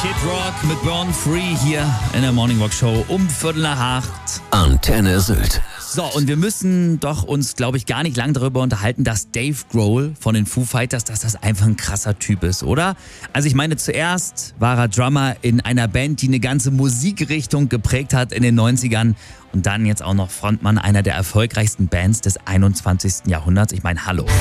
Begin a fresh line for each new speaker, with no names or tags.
Kid Rock mit Born Free hier in der Morning Walk Show um 7:45.
Antenne Sylt.
So, und wir müssen doch uns, glaube ich, gar nicht lang darüber unterhalten, dass Dave Grohl von den Foo Fighters, dass das einfach ein krasser Typ ist, oder? Also ich meine, zuerst war er Drummer in einer Band, die eine ganze Musikrichtung geprägt hat in den 90ern und dann jetzt auch noch Frontmann einer der erfolgreichsten Bands des 21. Jahrhunderts. Ich meine, hallo.